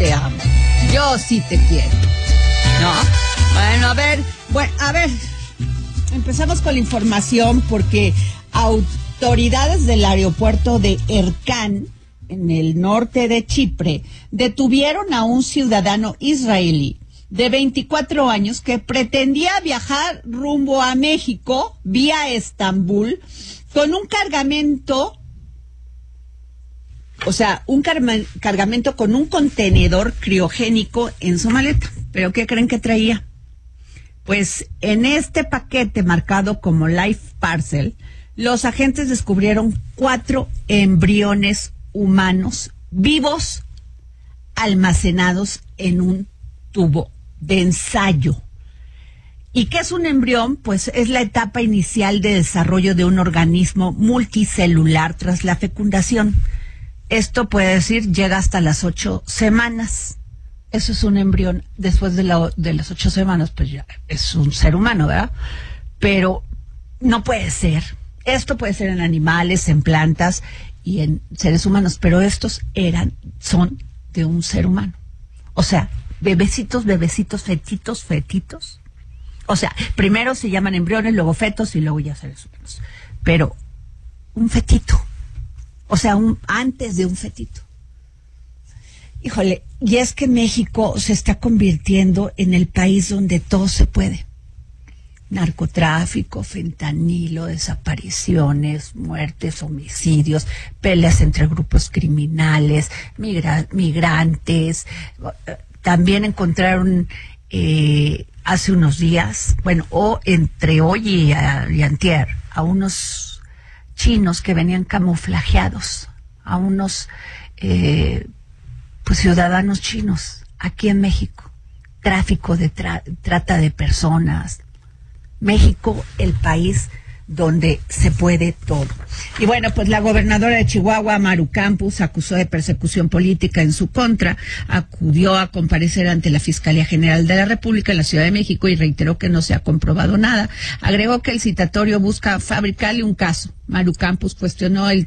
te amo. Yo sí te quiero. ¿No? Bueno, a ver, empezamos con la información porque autoridades del aeropuerto de Erkan, en el norte de Chipre, detuvieron a un ciudadano israelí de 24 años que pretendía viajar rumbo a México vía Estambul con un cargamento, cargamento con un contenedor criogénico en su maleta. ¿Pero qué creen que traía? Pues en este paquete marcado como Life Parcel, los agentes descubrieron 4 embriones humanos vivos almacenados en un tubo de ensayo. ¿Y qué es un embrión? Pues es la etapa inicial de desarrollo de un organismo multicelular tras la fecundación. Esto puede decir llega hasta las 8 semanas. Eso es un embrión. Después de las 8 semanas, pues ya es un ser humano, ¿verdad? Pero no puede ser. Esto puede ser en animales, en plantas y en seres humanos, pero estos son de un ser humano. O sea, bebecitos, fetitos. O sea, primero se llaman embriones, luego fetos y luego ya seres humanos. Pero un fetito. O sea, antes de un fetito. Híjole, y es que México se está convirtiendo en el país donde todo se puede. Narcotráfico, fentanilo, desapariciones, muertes, homicidios, peleas entre grupos criminales, migrantes. También encontraron hace unos días, entre hoy y antier, a unos chinos que venían camuflajeados, a unos ciudadanos chinos aquí en México. Tráfico de trata de personas. México, el país donde se puede todo. Y bueno, pues la gobernadora de Chihuahua, Maru Campos, acusó de persecución política en su contra, acudió a comparecer ante la Fiscalía General de la República en la Ciudad de México y reiteró que no se ha comprobado nada. Agregó que el citatorio busca fabricarle un caso. Maru Campos cuestionó el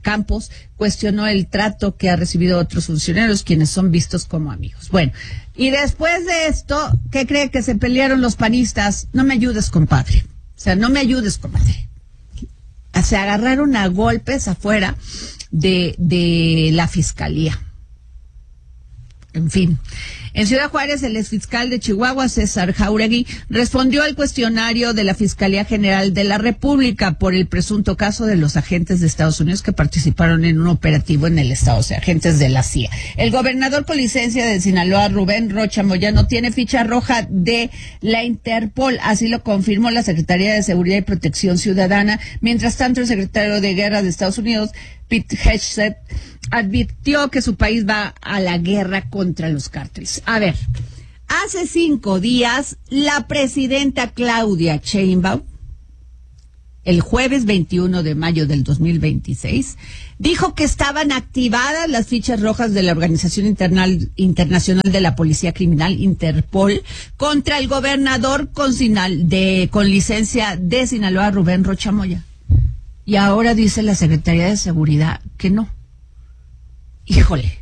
trato que ha recibido otros funcionarios, quienes son vistos como amigos. Bueno, y después de esto, ¿qué cree que se pelearon los panistas? No me ayudes, compadre. O sea, no me ayudes, comadre. Se agarraron a golpes afuera de la fiscalía. En fin. En Ciudad Juárez, el exfiscal de Chihuahua, César Jauregui, respondió al cuestionario de la Fiscalía General de la República por el presunto caso de los agentes de Estados Unidos que participaron en un operativo en el estado, o sea, agentes de la CIA. El gobernador con licencia de Sinaloa, Rubén Rocha Moyano, tiene ficha roja de la Interpol, así lo confirmó la Secretaría de Seguridad y Protección Ciudadana. Mientras tanto, el secretario de Guerra de Estados Unidos, Pete Hegseth, advirtió que su país va a la guerra contra los cárteles. A ver, hace 5 días, la presidenta Claudia Sheinbaum, el jueves 21 de mayo del 2026, dijo que estaban activadas las fichas rojas de la Organización Internacional de la Policía Criminal, Interpol, contra el gobernador con licencia de Sinaloa, Rubén Rocha Moya. Y ahora dice la Secretaría de Seguridad que no. Híjole.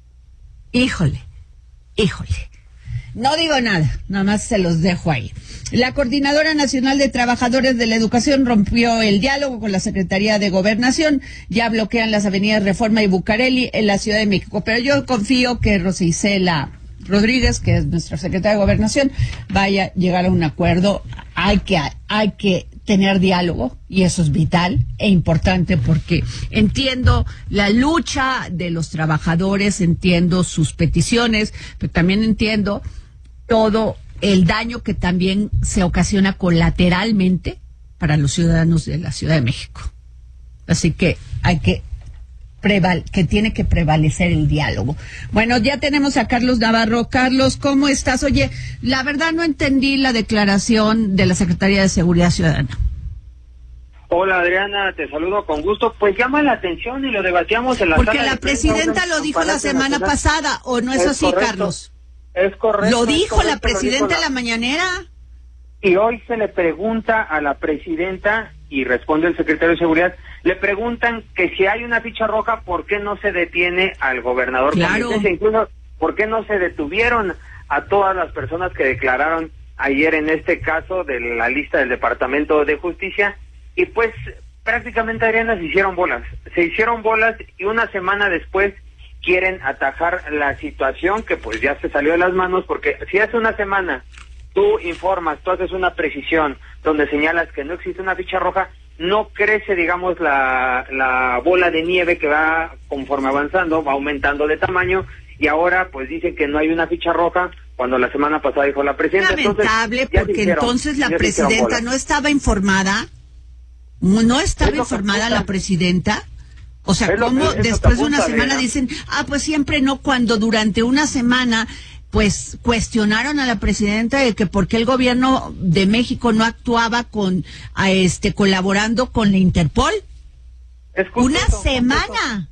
No digo nada más se los dejo ahí. La Coordinadora Nacional de Trabajadores de la Educación rompió el diálogo con la Secretaría de Gobernación. Ya bloquean las avenidas Reforma y Bucareli en la Ciudad de México. Pero yo confío que Rosa Isela Rodríguez, que es nuestra secretaria de Gobernación, vaya a llegar a un acuerdo. Hay que tener diálogo, y eso es vital e importante, porque entiendo la lucha de los trabajadores, entiendo sus peticiones, pero también entiendo todo el daño que también se ocasiona colateralmente para los ciudadanos de la Ciudad de México. Así que tiene que prevalecer el diálogo. Bueno, ya tenemos a Carlos Navarro. Carlos, ¿cómo estás? Oye, la verdad no entendí la declaración de la Secretaría de Seguridad Ciudadana. Hola, Adriana, te saludo con gusto. Pues llama la atención y lo debatíamos en la porque la presidenta lo dijo la semana pasada, ¿o no es así, correcto, Carlos? Es correcto. Lo dijo la presidenta en la mañanera. Y hoy se le pregunta a la presidenta y responde el secretario de Seguridad. Le preguntan que si hay una ficha roja, ¿por qué no se detiene al gobernador? Claro. ¿Por qué no se detuvieron a todas las personas que declararon ayer en este caso de la lista del Departamento de Justicia? Y pues prácticamente, Adriana, se hicieron bolas y una semana después quieren atajar la situación que pues ya se salió de las manos, porque si hace una semana tú informas, tú haces una precisión donde señalas que no existe una ficha roja, no crece, digamos, la bola de nieve que va conforme avanzando, va aumentando de tamaño, y ahora pues dicen que no hay una ficha roja cuando la semana pasada dijo la presidenta. Lamentable, porque entonces la presidenta no estaba informada, no estaba informada la presidenta. O sea, ¿cómo después de una semana dicen, pues siempre no, cuando durante una semana pues cuestionaron a la presidenta de que por qué el gobierno de México no actuaba colaborando con la Interpol? Una semana.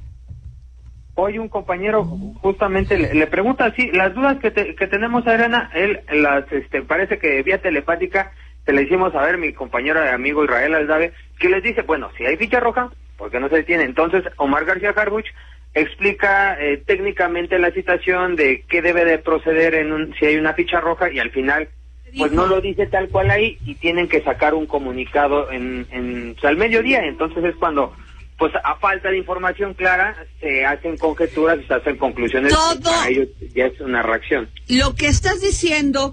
Hoy un compañero justamente le pregunta así, las dudas que tenemos, Adriana, él las parece que vía telepática se le hicimos saber, mi compañero y amigo Israel Aldave, que les dice, bueno, si hay ficha roja, ¿por qué no se detiene? Entonces Omar García Harfuch explica técnicamente la situación de qué debe de proceder si hay una ficha roja, y al final pues no lo dice tal cual ahí, y tienen que sacar un comunicado al mediodía. Entonces es cuando, pues a falta de información clara, se hacen conjeturas y se hacen conclusiones. Todo para ellos ya es una reacción. Lo que estás diciendo,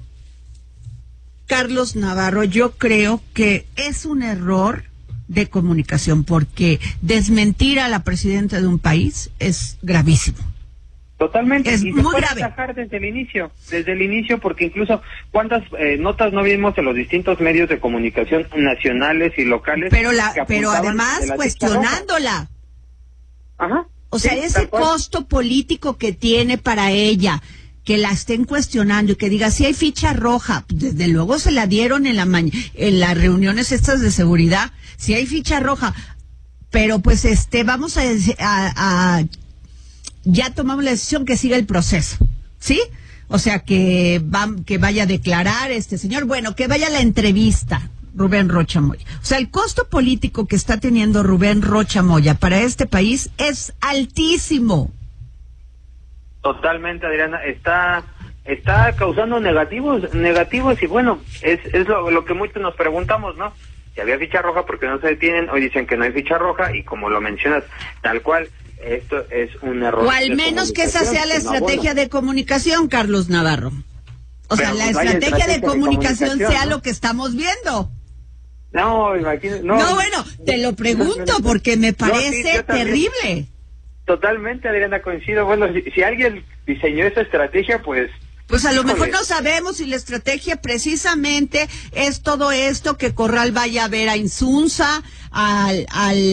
Carlos Navarro, yo creo que es un error de comunicación, porque desmentir a la presidenta de un país es gravísimo. Totalmente, es y muy se puede grave. atajar desde el inicio, porque incluso cuántas notas no vimos en los distintos medios de comunicación nacionales y locales, pero además cuestionándola. Ajá. O sea, sí, ese costo político que tiene para ella, que la estén cuestionando y que diga si hay ficha roja, desde luego se la dieron en las reuniones estas de seguridad, si hay ficha roja, pero pues vamos a ya tomamos la decisión que siga el proceso, ¿sí? O sea, que vaya a declarar este señor, bueno, que vaya a la entrevista Rubén Rocha Moya. O sea, el costo político que está teniendo Rubén Rocha Moya para este país es altísimo. Totalmente, Adriana, está causando negativos, y bueno, es lo que muchos nos preguntamos, ¿no? Si había ficha roja, ¿por qué no se detienen? Hoy dicen que no hay ficha roja, y como lo mencionas, tal cual, esto es un error. O al menos que esa sea la estrategia de comunicación, Carlos Navarro. O sea, la estrategia de comunicación sea lo que estamos viendo. No, imagínate. No, bueno, te lo pregunto porque me parece terrible. Totalmente, Adriana, coincido. Bueno, si alguien diseñó esa estrategia, pues a lo mejor no sabemos si la estrategia precisamente es todo esto, que Corral vaya a ver a Insunza, al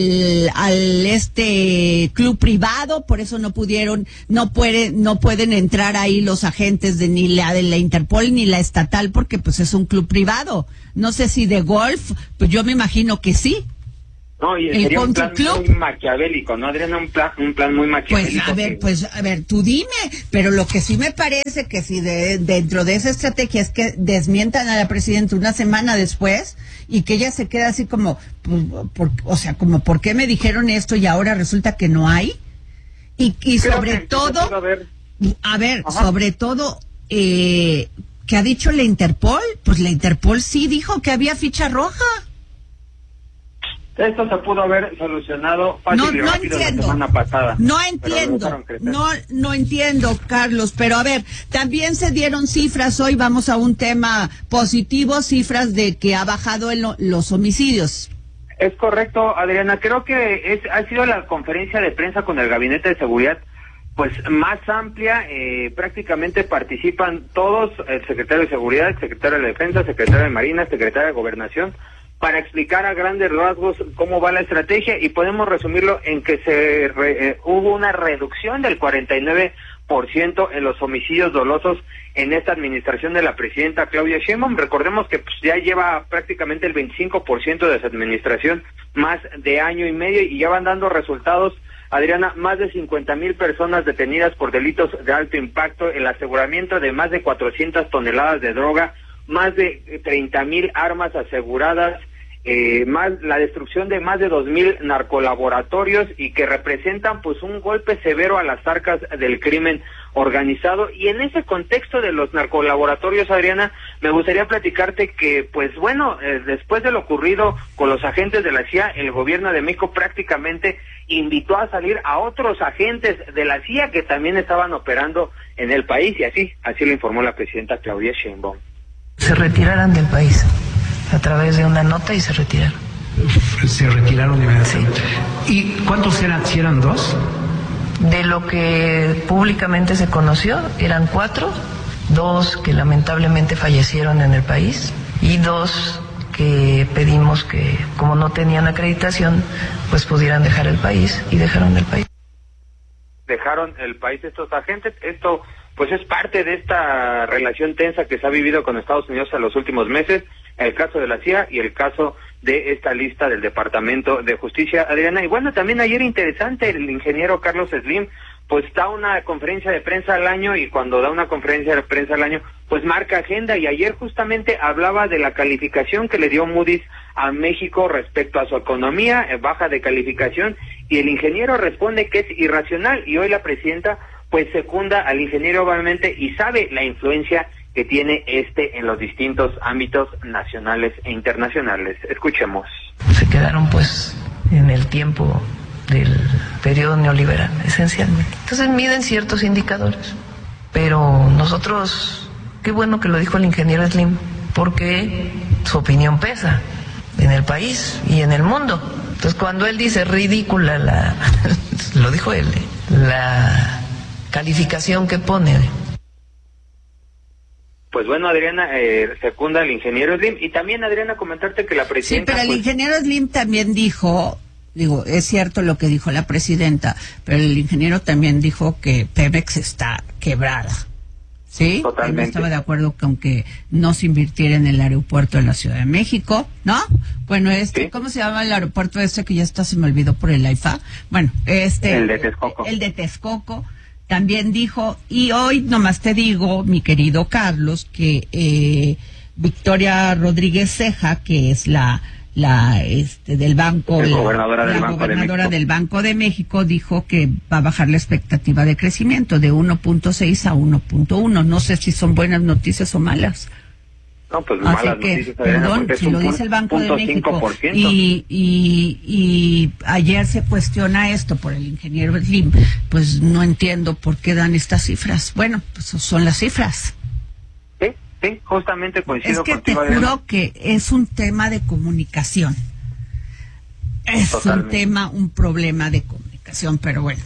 club privado, por eso no pueden entrar ahí los agentes de ni la Interpol ni la estatal, porque pues es un club privado. No sé si de golf, pues yo me imagino que sí. No, y sería un plan muy maquiavélico, ¿no, Adriana? Un plan muy maquiavélico. Pues a ver, tú dime, pero lo que sí me parece que si dentro de esa estrategia es que desmientan a la presidenta una semana después y que ella se queda así como, ¿por qué me dijeron esto y ahora resulta que no hay? Y sobre todo, sobre todo, ¿qué ha dicho la Interpol? Pues la Interpol sí dijo que había ficha roja. Esto se pudo haber solucionado fácil y rápido la semana pasada. No entiendo, Carlos, pero a ver, también se dieron cifras hoy, vamos a un tema positivo, cifras de que ha bajado los homicidios. Es correcto, Adriana, creo que ha sido la conferencia de prensa con el Gabinete de Seguridad pues más amplia, prácticamente participan todos, el secretario de Seguridad, el secretario de Defensa, el secretario de Marina, el secretario de Gobernación, para explicar a grandes rasgos cómo va la estrategia, y podemos resumirlo en que hubo una reducción del 49% en los homicidios dolosos en esta administración de la presidenta Claudia Sheinbaum. Recordemos que pues, ya lleva prácticamente el 25% de su administración, más de año y medio, y ya van dando resultados, Adriana, más de 50,000 personas detenidas por delitos de alto impacto, el aseguramiento de más de 400 toneladas de droga, más de 30,000 armas aseguradas, más la destrucción de más de 2,000 narcolaboratorios, y que representan pues un golpe severo a las arcas del crimen organizado. Y en ese contexto de los narcolaboratorios, Adriana, me gustaría platicarte que, pues bueno, después de lo ocurrido con los agentes de la CIA, el gobierno de México prácticamente invitó a salir a otros agentes de la CIA que también estaban operando en el país, y así lo informó la presidenta Claudia Sheinbaum. Se retiraran del país a través de una nota y se retiraron. Se retiraron inmediatamente. Sí. ¿Y cuántos eran? ¿Si eran 2? De lo que públicamente se conoció, eran 4, 2 que lamentablemente fallecieron en el país y 2 que pedimos que, como no tenían acreditación, pues pudieran dejar el país, y dejaron el país. Dejaron el país estos agentes. Esto pues es parte de esta relación tensa que se ha vivido con Estados Unidos en los últimos meses, el caso de la CIA y el caso de esta lista del Departamento de Justicia, Adriana. Y bueno, también ayer interesante, el ingeniero Carlos Slim pues da una conferencia de prensa al año, y cuando da una conferencia de prensa al año pues marca agenda, y ayer justamente hablaba de la calificación que le dio Moody's a México respecto a su economía, baja de calificación, y el ingeniero responde que es irracional, y hoy la presidenta pues secunda al ingeniero obviamente y sabe la influencia que tiene en los distintos ámbitos nacionales e internacionales. Escuchemos. Se quedaron pues en el tiempo del periodo neoliberal, esencialmente. Entonces miden ciertos indicadores, pero nosotros, qué bueno que lo dijo el ingeniero Slim, porque su opinión pesa en el país y en el mundo. Entonces cuando él dice ridícula lo dijo él, la calificación que pone. Pues bueno, Adriana, secunda al ingeniero Slim. Y también, Adriana, comentarte que la presidenta... Sí, pero el ingeniero Slim también dijo, es cierto lo que dijo la presidenta, pero el ingeniero también dijo que Pemex está quebrada. ¿Sí? Totalmente. Él no estaba de acuerdo con que no se invirtiera en el aeropuerto de la Ciudad de México, ¿no? Bueno, ¿sí? ¿Cómo se llama el aeropuerto que ya se me olvidó por el AIFA? Bueno, el de Texcoco. El de Texcoco. También dijo, y hoy nomás te digo, mi querido Carlos, que Victoria Rodríguez Ceja, que es la del banco, la gobernadora del Banco de México, dijo que va a bajar la expectativa de crecimiento de 1.6 a 1.1. No sé si son buenas noticias o malas. No, pues malas noticias, perdón, si lo dice el Banco de México y ayer se cuestiona esto por el ingeniero Slim, pues no entiendo por qué dan estas cifras. Bueno, pues son las cifras. Sí, justamente coincido contigo. Es que te juro que es un tema de comunicación. Totalmente. Un problema de comunicación, pero bueno,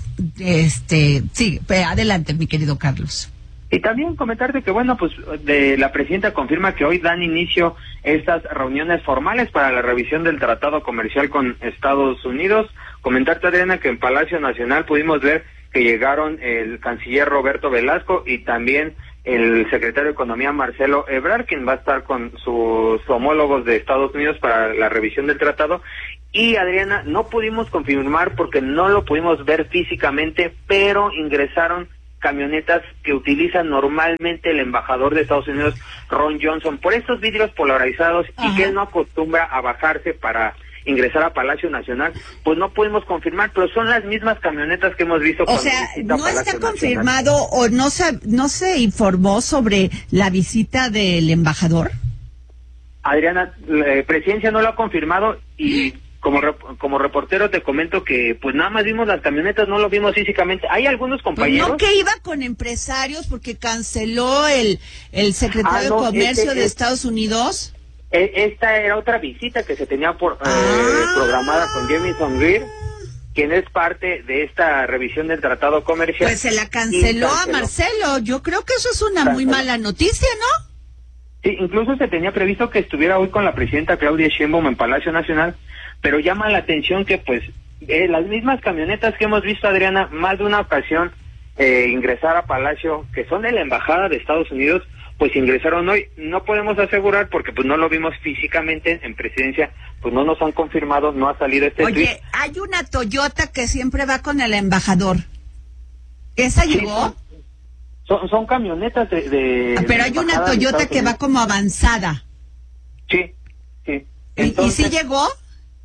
sí, adelante, mi querido Carlos. Y también comentarte que, bueno, pues la presidenta confirma que hoy dan inicio estas reuniones formales para la revisión del tratado comercial con Estados Unidos. Comentarte, Adriana, que en Palacio Nacional pudimos ver que llegaron el canciller Roberto Velasco y también el secretario de Economía Marcelo Ebrard, quien va a estar con sus homólogos de Estados Unidos para la revisión del tratado. Y, Adriana, no pudimos confirmar porque no lo pudimos ver físicamente, pero ingresaron camionetas que utiliza normalmente el embajador de Estados Unidos, Ron Johnson, por estos vidrios polarizados. Ajá. Y que él no acostumbra a bajarse para ingresar a Palacio Nacional, pues no pudimos confirmar, pero son las mismas camionetas que hemos visto. O sea, no está confirmado o no se informó sobre la visita del embajador. Adriana, la presidencia no lo ha confirmado y como reportero te comento que pues nada más vimos las camionetas, no lo vimos físicamente. Hay algunos compañeros... Pues no, que iba con empresarios porque canceló el secretario de Comercio de Estados Unidos. Esta era otra visita que se tenía programada con Jamieson Greer, quien es parte de esta revisión del tratado comercial. Pues se la canceló a Marcelo. Yo creo que eso es una muy mala noticia, ¿no? Sí, incluso se tenía previsto que estuviera hoy con la presidenta Claudia Sheinbaum en Palacio Nacional, pero llama la atención que pues las mismas camionetas que hemos visto, Adriana, más de una ocasión ingresar a Palacio, que son de la Embajada de Estados Unidos, pues ingresaron hoy. No podemos asegurar porque pues no lo vimos físicamente en presidencia, pues no nos han confirmado, no ha salido este tweet. Oye, hay una Toyota que siempre va con el embajador. ¿Esa llegó? Son camionetas pero hay una Toyota que va como avanzada. Sí. Entonces, ¿y sí llegó?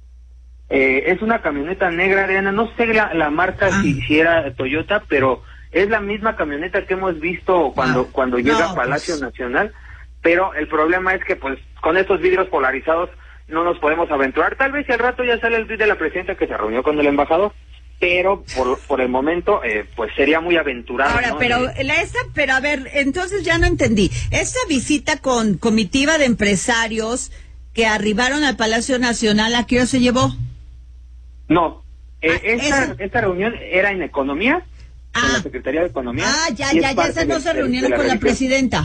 Es una camioneta negra, Adriana, no sé la marca si era Toyota, pero es la misma camioneta que hemos visto cuando llega a Palacio Nacional, pero el problema es que pues con estos vidrios polarizados no nos podemos aventurar. Tal vez si al rato ya sale el tweet de la presidenta que se reunió con el embajador, pero por el momento pues sería muy aventurado. Ahora, ¿no? pero a ver, entonces ya no entendí. Esta visita con comitiva de empresarios que arribaron al Palacio Nacional, ¿a qué hora se llevó? No, esta reunión era en Economía, con la Secretaría de Economía. Ya se no se reunieron con la presidenta.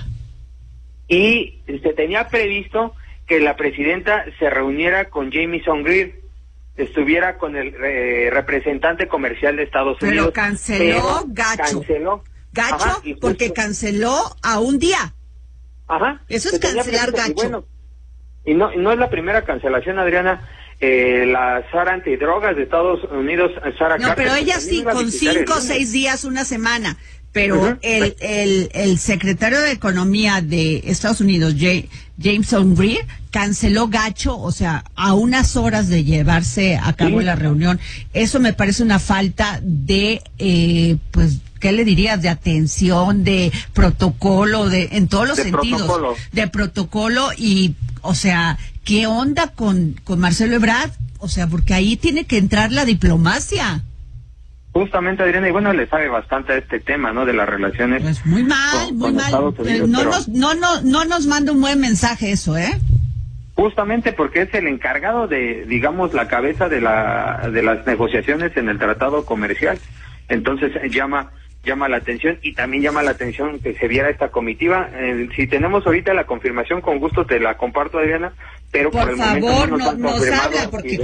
Y se tenía previsto que la presidenta se reuniera con Jamieson Greer, estuviera con el representante comercial de Estados Unidos. Pero canceló, gacho. Gacho, ajá, porque canceló a un día. Ajá. Eso es cancelar, gacho. Y no es la primera cancelación, Adriana. La Sara Antidrogas de Estados Unidos, Sara Carter, pero ella sí, con 5 o 6 días, una semana. Pero el secretario de Economía de Estados Unidos, Jameson Greer, canceló gacho, o sea, a unas horas de llevarse a cabo la reunión. Eso me parece una falta de, pues, ¿qué le dirías? De atención, de protocolo, en todos los sentidos. De protocolo y, o sea, ¿qué onda con Marcelo Ebrard? O sea, porque ahí tiene que entrar la diplomacia. Justamente, Adriana, y bueno, le sabe bastante a este tema, ¿no? De las relaciones. Pues muy mal. Unidos, no nos manda un buen mensaje eso, ¿eh? Justamente porque es el encargado de, digamos, la cabeza de las negociaciones en el tratado comercial. Entonces llama la atención, y también llama la atención que se viera esta comitiva. Si tenemos ahorita la confirmación, con gusto te la comparto, Adriana, pero por el favor, momento no nos habla, porque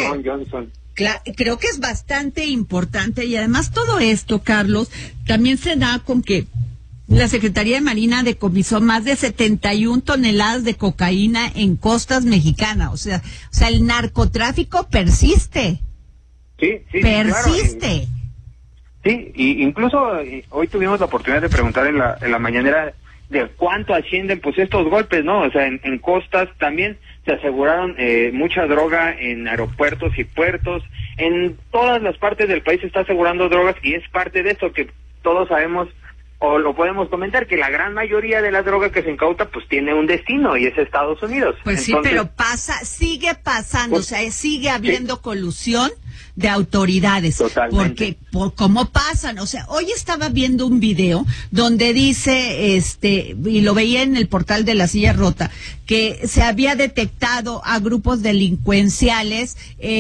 creo que es bastante importante, y además todo esto, Carlos, también se da con que la Secretaría de Marina decomisó más de 71 toneladas de cocaína en costas mexicanas. O sea, el narcotráfico persiste. Sí, persiste. Claro. Sí, y incluso hoy tuvimos la oportunidad de preguntar en la mañanera de cuánto ascienden pues estos golpes, ¿no? O sea, en costas también se aseguraron mucha droga en aeropuertos y puertos. En todas las partes del país se está asegurando drogas, y es parte de esto que todos sabemos, o lo podemos comentar, que la gran mayoría de la droga que se incauta pues tiene un destino, y es Estados Unidos. Pues entonces, sí, pero sigue pasando, pues, o sea, sigue habiendo colusión de autoridades. Totalmente. Porque cómo pasan, o sea, hoy estaba viendo un video donde dice, y lo veía en el portal de La Silla Rota, que se había detectado a grupos delincuenciales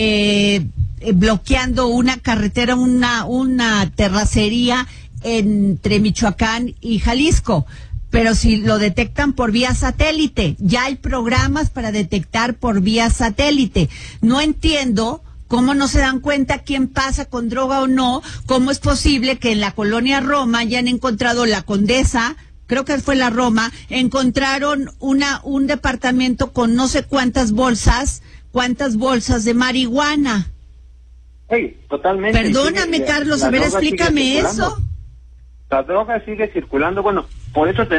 bloqueando una carretera, una terracería entre Michoacán y Jalisco. Pero si lo detectan por vía satélite, ya hay programas para detectar por vía satélite. No entiendo cómo no se dan cuenta quién pasa con droga o no. ¿Cómo es posible que en la colonia Roma ya han encontrado la Condesa, creo que fue la Roma, encontraron un departamento con no sé cuántas bolsas de marihuana? Sí, totalmente. Perdóname, Carlos, a ver, explícame eso. La droga sigue circulando, bueno, por eso